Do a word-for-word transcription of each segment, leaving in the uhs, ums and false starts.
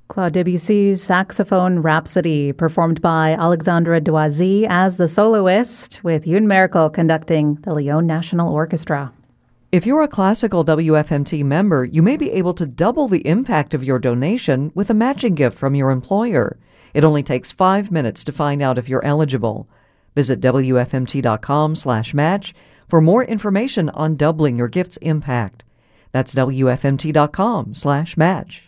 Claude Debussy's Saxophone Rhapsody, performed by Alexandra Doisy as the soloist, with Youn Merkel conducting the Lyon National Orchestra. If you're a classical W F M T member, you may be able to double the impact of your donation with a matching gift from your employer. It only takes five minutes to find out if you're eligible. Visit W F M T dot com slash match for more information on doubling your gift's impact. That's W F M T dot com slash match.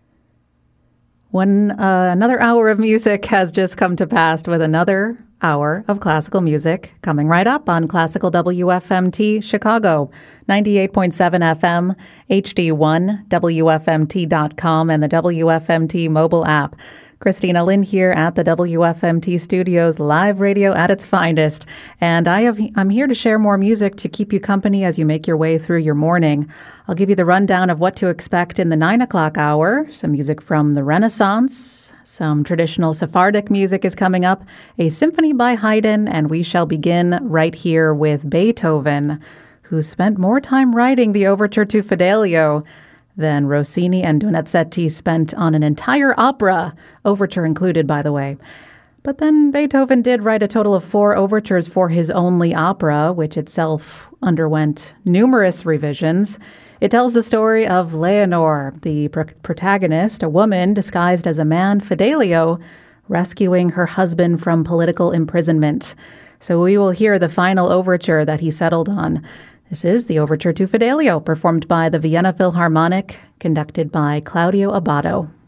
One, uh, another hour of music has just come to pass with another hour of classical music coming right up on Classical W F M T Chicago, ninety-eight point seven F M, H D one, W F M T dot com, and the W F M T mobile app. Christina Lynn here at the W F M T studios, live radio at its finest. And I have, I'm here to share more music to keep you company as you make your way through your morning. I'll give you the rundown of what to expect in the nine o'clock hour. Some music from the Renaissance, some traditional Sephardic music is coming up, a symphony by Haydn, and we shall begin right here with Beethoven, who spent more time writing the overture to Fidelio than Rossini and Donizetti spent on an entire opera, overture included, by the way. But then Beethoven did write a total of four overtures for his only opera, which itself underwent numerous revisions. It tells the story of Leonore, the pr- protagonist, a woman disguised as a man, Fidelio, rescuing her husband from political imprisonment. So we will hear the final overture that he settled on. This is the Overture to Fidelio, performed by the Vienna Philharmonic, conducted by Claudio Abbado.